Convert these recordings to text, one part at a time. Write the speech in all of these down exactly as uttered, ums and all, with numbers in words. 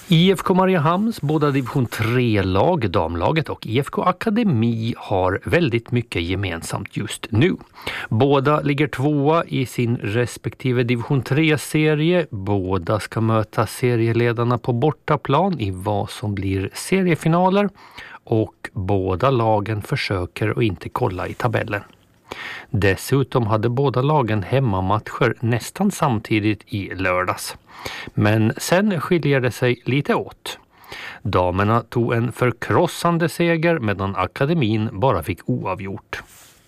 I F K Mariehamns båda division tre-lag, damlaget och I F K Akademi har väldigt mycket gemensamt just nu. Båda ligger tvåa i sin respektive division tre-serie. Båda ska möta serieledarna på bortaplan i vad som blir seriefinaler. Och båda lagen försöker att inte kolla i tabellen. Dessutom hade båda lagen hemmamatcher nästan samtidigt i lördags. Men sen skiljer det sig lite åt. Damerna tog en förkrossande seger medan akademin bara fick oavgjort.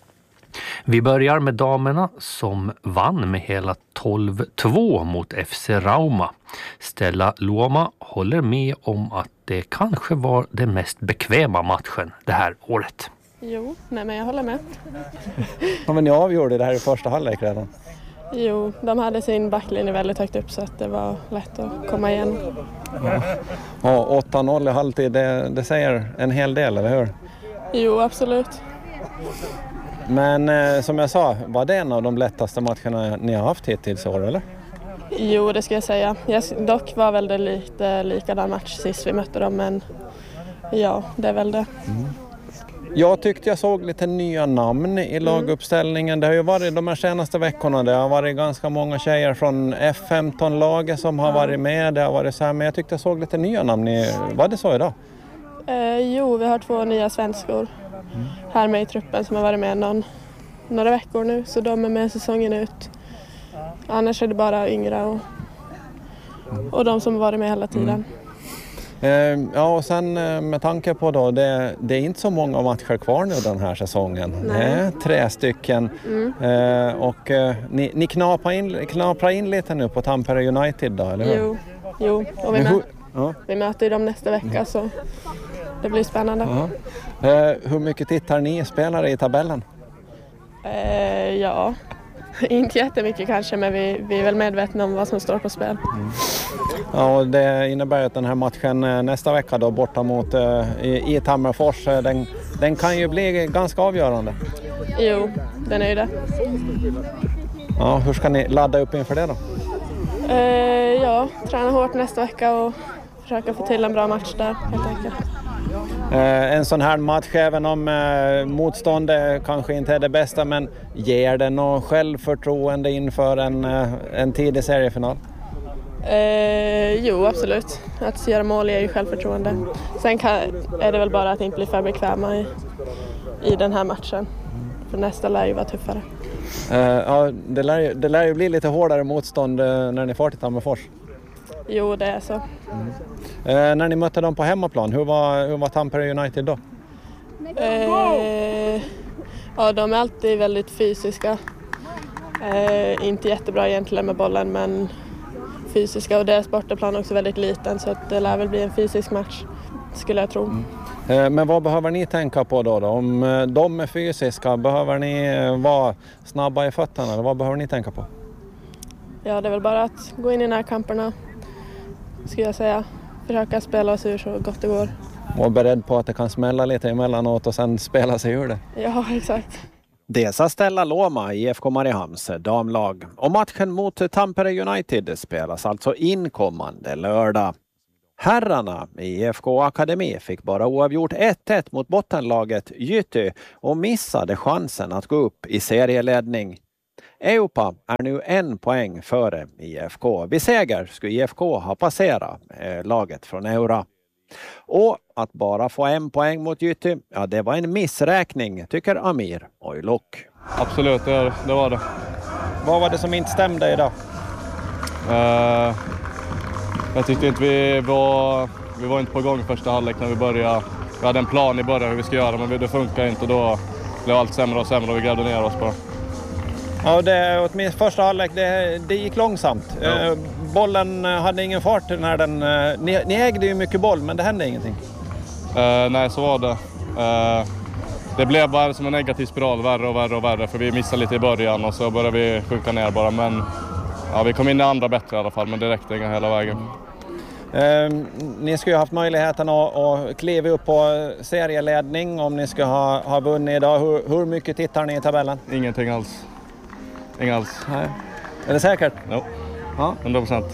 Vi börjar med damerna som vann med hela tolv två mot F C Rauma. Stella Luoma håller med om att det kanske var den mest bekväma matchen det här året. Jo, nej men jag håller med. Ja, men ni avgjorde det här i första halvlek redan. Jo, de hade sin backlinje väldigt högt upp så att det var lätt att komma igen. Ja, ja åtta noll i halvtid, det, det säger en hel del, eller hur? Jo, absolut. Men eh, som jag sa, var det en av de lättaste matcherna ni har haft hittills i år, eller? Jo, det ska jag säga. Jag, dock var väl det lite likadan match sist vi mötte dem, men ja, det är väl det. Mm. Jag tyckte jag såg lite nya namn i laguppställningen. Det har ju varit de här senaste veckorna. Det har varit ganska många tjejer från F femton-laget som har varit med. Det har varit så här, men jag tyckte jag såg lite nya namn. I, var det så idag? Eh, jo, vi har två nya svenskor mm. här med i truppen som har varit med någon, några veckor nu. Så de är med säsongen ut. Annars är det bara yngre och, och de som har varit med hela tiden. Mm. Ja, och sen med tanke på då, det, det är inte så många matcher kvar nu den här säsongen. Nej. Tre stycken. Mm. Eh, och eh, ni, ni knaprar, in, knaprar in lite nu på Tampere United då, eller hur? Jo, jo. och vi, mö- ja. vi möter dem nästa vecka mm. så det blir spännande. Ja. Eh, hur mycket tittar ni spelare i tabellen? Eh, ja, inte jättemycket kanske, men vi, vi är väl medvetna om vad som står på spel. Mm. Ja, och det innebär att den här matchen nästa vecka då borta mot uh, i, i Tammerfors, den, den kan ju bli ganska avgörande. Jo, den är ju det. Ja, hur ska ni ladda upp inför det då? Uh, ja, träna hårt nästa vecka och försöka få till en bra match där helt enkelt. Uh, en sån här match, även om uh, motståndet kanske inte är det bästa, men ger det något självförtroende inför en, uh, en tidig seriefinal? Eh, jo, absolut. Att göra mål är ju självförtroende. Sen kan, är det väl bara att inte bli för bekväma i, i den här matchen. För nästa lär ju vara tuffare. Eh, ja, det, lär ju, det lär ju bli lite hårdare motstånd eh, när ni får till Tammerfors. Jo, det är så. Mm. Eh, när ni mötte dem på hemmaplan, hur var, hur var Tampere United då? Eh, ja, de är alltid väldigt fysiska. Eh, inte jättebra egentligen med bollen, men fysiska, och deras bortaplan också väldigt liten, så att det lär väl bli en fysisk match, skulle jag tro. Mm. Eh, men vad behöver ni tänka på då, då? Om eh, de är fysiska, behöver ni eh, vara snabba i fötterna, eller vad behöver ni tänka på? Ja, det är väl bara att gå in i närkamperna, skulle jag säga. Försöka spela oss ur så gott det går. Och beredd på att det kan smälla lite emellanåt och sen spela sig ur det. Ja, exakt. Det sa Stella Luoma i F K Mariehamns damlag. Och matchen mot Tampere United spelas alltså inkommande lördag. Herrarna i F K Akademi fick bara oavgjort ett ett mot bottenlaget Jyty och missade chansen att gå upp i serieledning. Eupa är nu en poäng före I F K. Vid seger skulle I F K ha passerat laget från Eura. Och att bara få en poäng mot Jyty, ja, det var en missräkning, tycker Amir Oiluk. Absolut, det, det var det. Vad var det som inte stämde idag? Uh, jag tyckte inte vi var, vi var inte på gång första halvlek när vi började. Vi hade en plan i början hur vi ska göra, men det funkar inte, och då blev allt sämre och sämre och vi grävde ner oss bara. Ja, det, åtminstone första halvlek, det, det gick långsamt. Ja. Uh, bollen hade ingen fart när den... Uh, ni, ni ägde ju mycket boll, men det hände ingenting. Uh, nej, så var det. Uh, det blev bara som en negativ spiral, värre och värre och värre. För vi missade lite i början och så började vi sjunka ner bara. Men ja, vi kom in i andra bättre i alla fall, men det räckte inga hela vägen. Uh, ni skulle ju haft möjligheten att, att kliva upp på serieledning om ni ska ha, ha vunnit idag. Hur, hur mycket tittar ni i tabellen? Ingenting alls. Inget alls. Nej. Är det säkert? Jo, ja. hundra procent.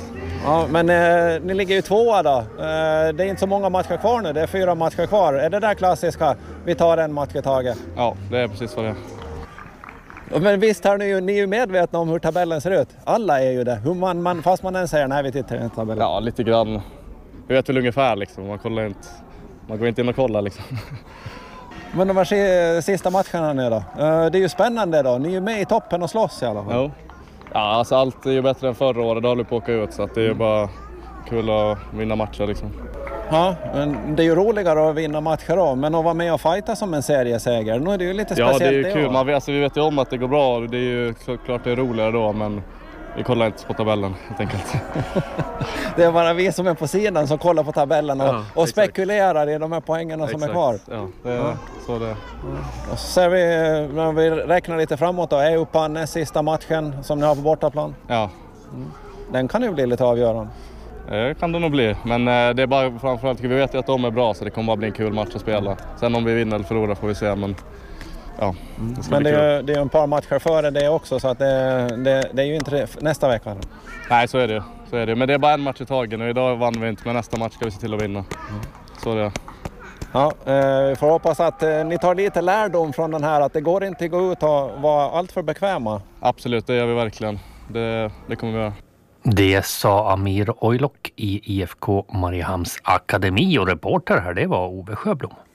Ja, men eh, ni ligger ju tvåa då. Eh, det är inte så många matcher kvar nu, det är fyra matcher kvar. Är det där klassiska, vi tar en match i taget? Ja, det är precis vad det är. Men visst är ni ju, ni är ju medvetna om hur tabellen ser ut. Alla är ju det. Hur man, man, fast man än säger nej, vi tittar inte tabellen. Ja, lite grann. Vi vet väl ungefär liksom. Man kollar inte. Man går inte in och kollar liksom. Men de här sista matcherna nu då. Det är ju spännande då. Ni är ju med i toppen och slåss i alla fall. Jo. Ja, alltså allt är ju bättre än förra året. Då håller vi på att åka ut. Så att det är ju bara kul att vinna matcher liksom. Ja, men det är ju roligare att vinna matcher då. Men att vara med och fighta som en serieseger, nu är det ju lite speciellt. Ja, det är ju det kul. Man vet, alltså, vi vet ju om att det går bra. Det är ju klart det är roligare då, men vi kollar inte på tabellen helt enkelt. Det är bara vi som är på sidan som kollar på tabellen och, ja, och spekulerar i de här poängerna som exakt. är kvar. Ja, det är ja. så det är. Och så ser vi, när vi räknar lite framåt då, är uppe näst sista matchen som ni har på bortaplan. Ja. Mm. Den kan ju bli lite avgörande. Det kan det nog bli, men det är bara framförallt vi vet ju att de är bra så det kommer bara bli en kul match att spela. Sen om vi vinner eller förlorar får vi se, men ja, det ska men bli det kul. är, det är en par matcher före det också så att det, det, det är ju inte nästa vecka. Nej, så är det så är det. Men det är bara en match i taget och idag vann vi inte, men nästa match ska vi se till att vinna. Mm. Så är det. Ja, eh, vi får hoppas att eh, ni tar lite lärdom från den här, att det går inte att gå ut och vara allt för bekväma. Absolut, det gör vi verkligen. Det, det kommer vi göra. Det sa Amir Oilok i I F K Mariehamns akademi, och reporter här det var Ove Sjöblom.